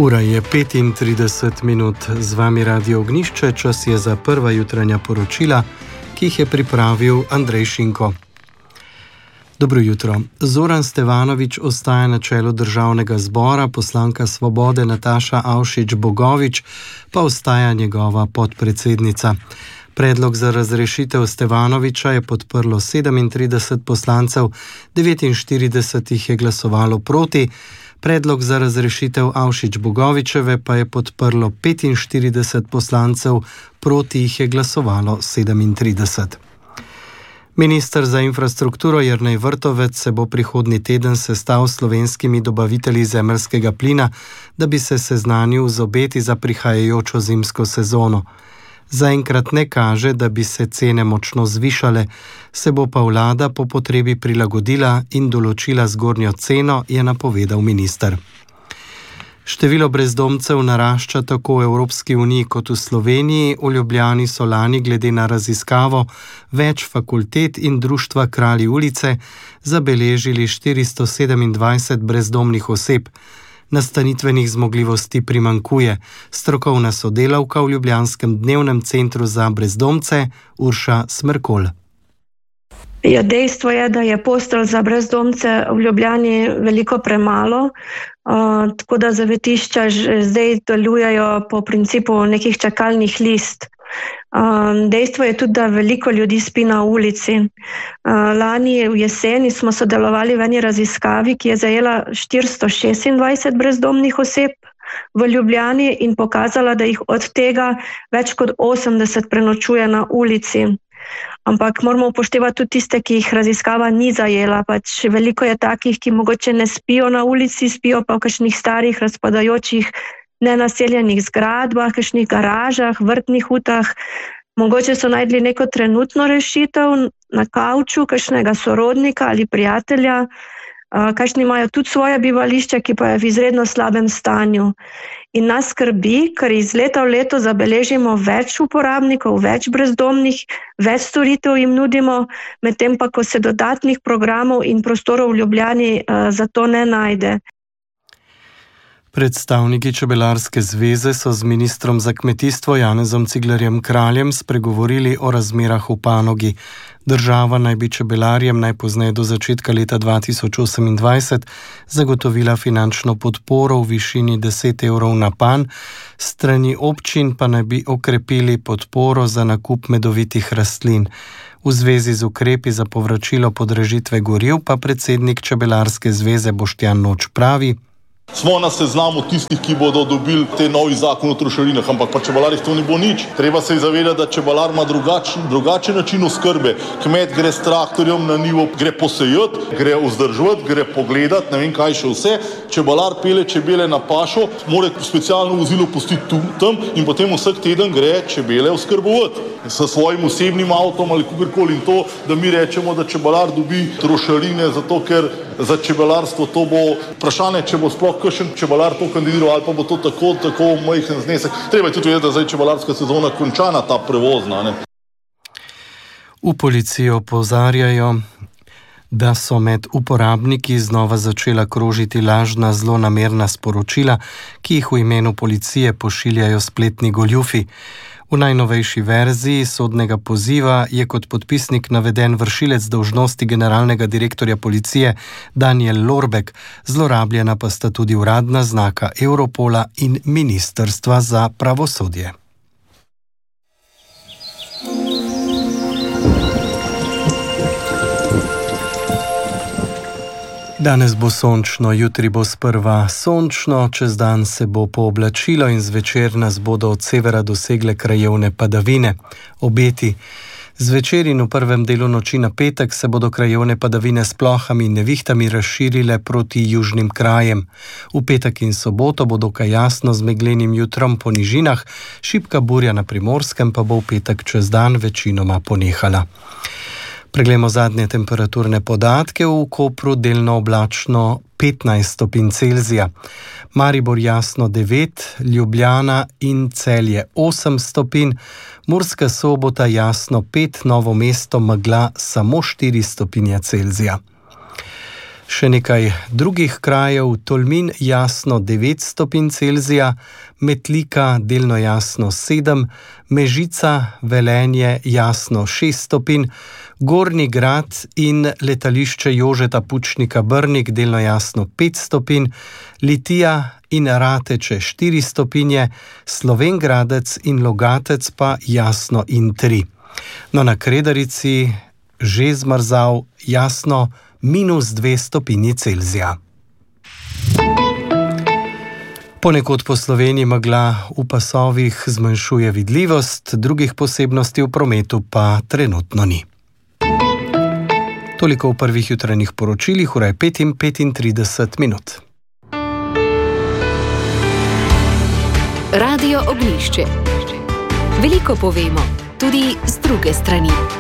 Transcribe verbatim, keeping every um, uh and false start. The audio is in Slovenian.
Ura je petintrideset minut, z vami Radio Ognjišče, čas je za prva jutranja poročila, ki jih je pripravil Andrej Šinko. Dobro jutro. Zoran Stevanović ostaja na čelu državnega zbora, poslanka Svobode Nataša Avšič Bogovič pa ostaja njegova podpredsednica. Predlog za razrešitev Stevanovića je podprlo sedemintrideset poslancev, devetinštirideset jih je glasovalo proti. Predlog za razrešitev Avšič Bogovičeve pa je podprlo petinštirideset poslancev, proti jih je glasovalo sedemintrideset. Minister za infrastrukturo Jernej Vrtovec se bo prihodnji teden sestal s slovenskimi dobavitelji zemeljskega plina, da bi se seznanil z obeti za prihajajočo zimsko sezono. Zaenkrat ne kaže, da bi se cene močno zvišale, se bo pa vlada po potrebi prilagodila in določila zgornjo ceno, je napovedal minister. Število brezdomcev narašča tako v Evropski uniji kot v Sloveniji. V Ljubljani so lani glede na raziskavo več fakultet in društva Kralji ulice zabeležili štiristo sedemindvajset brezdomnih oseb. Nastanitvenih zmogljivosti primanjkuje. Strokovna sodelavka v ljubljanskem dnevnem centru za brezdomce Urša Smrkolj. Ja, dejstvo je, da je postelj za brezdomce v Ljubljani veliko premalo, uh, tako da zavetišča zdaj delujejo po principu nekih čakalnih list. Uh, dejstvo je tudi, da veliko ljudi spi na ulici. Uh, lani v jeseni smo sodelovali v eni raziskavi, ki je zajela štiristo šestindvajset brezdomnih oseb v Ljubljani in pokazala, da jih od tega več kot osemdeset prenočuje na ulici. Ampak moramo upoštevati tudi tiste, ki jih raziskava ni zajela. Pač veliko je takih, ki mogoče ne spijo na ulici, spijo pa v kakšnih starih, razpadajočih, nenaseljenih zgradbah, kakšnih garažah, vrtnih utah. Mogoče so najdli neko trenutno rešitev na kavču, kakšnega sorodnika ali prijatelja. Kakšni imajo tudi svoje bivališče, ki pa je v izredno slabem stanju. In nas skrbi, ker iz leta v leto zabeležimo več uporabnikov, več brezdomnih, več storitev jim nudimo, medtem pa, ko se dodatnih programov in prostorov v Ljubljani uh, za to ne najde. Predstavniki Čebelarske zveze so z ministrom za kmetijstvo Janezom Ciglerjem Kraljem spregovorili o razmerah v panogi. Država naj bi čebelarjem najpozneje do začetka leta dva tisoč osemindvajset zagotovila finančno podporo v višini deset evrov na pan, strani občin pa naj bi okrepili podporo za nakup medovitih rastlin. V zvezi z ukrepi za povračilo podražitve goriv pa predsednik Čebelarske zveze Boštjan Noč pravi: Smo na seznamu tistih, ki bodo dobili te novi zakon o trošarinah, ampak pa čebelarjih to ne bo nič. Treba se zavedati, da čebelar ima drugačen, drugačen način oskrbe. Kmet gre s traktorjem na njivo, gre posejati, gre vzdrževati, gre pogledati, ne vem kaj še vse. Čebelar pele čebele na pašo, mora specialno vozilo pustiti tu, tam in potem vsak teden gre čebele oskrbovati s svojim osebnim avtom ali kakorkoli. In to, da mi rečemo, da čebelar dobi trošarine, zato ker za čebelarstvo to bo vprašanje, če bo sploh kakšen čebelar to kandidiral ali pa bo to tako, tako majhen znesek. Treba je tudi vedeti, da zdaj čebelarska sezona končana, ta prevozna. Ne? V policiji opozarjajo, da so med uporabniki znova začela krožiti lažna zlonamerna sporočila, ki jih v imenu policije pošiljajo spletni goljufi. V najnovejši verziji sodnega poziva je kot podpisnik naveden vršilec dolžnosti generalnega direktorja policije Danijel Lorbek, zlorabljena pa sta tudi uradna znaka Europola in Ministrstva za pravosodje. Danes bo sončno, jutri bo sprva sončno, čez dan se bo pooblačilo in zvečer nas bodo od severa dosegle krajevne padavine. Obeti. Zvečer in v prvem delu noči na petek se bodo krajevne padavine s plohami in nevihtami razširile proti južnim krajem. V petek in soboto bo dokaj jasno z meglenim jutrom po nižinah, šibka burja na Primorskem pa bo v petek čez dan večinoma ponehala. Preglejmo zadnje temperaturne podatke. V Kopru delno oblačno petnajst stopinj Celzija, Maribor jasno devet, Ljubljana in Celje osem stopinj, Murska Sobota jasno pet, Novo mesto megla samo štiri stopinje Celzija. Še nekaj drugih krajev: Tolmin jasno devet stopinj Celzija, Metlika delno jasno sedem, Mežica, Velenje jasno šest stopinj, Gornji Grad in letališče Jožeta Pučnika Brnik delno jasno pet stopinj, Litija in Rateče štiri stopinje, Slovenj Gradec in Logatec pa jasno in tri. No, na Kredarici že zmrzal, jasno minus dve stopinji Celzija. Ponekod po Sloveniji megla v pasovih zmanjšuje vidljivost, drugih posebnosti v prometu pa trenutno ni. Toliko v prvih jutranjih poročilih, ura je pet in petintrideset minut. Radio Ognjišče. Veliko povemo, tudi z druge strani.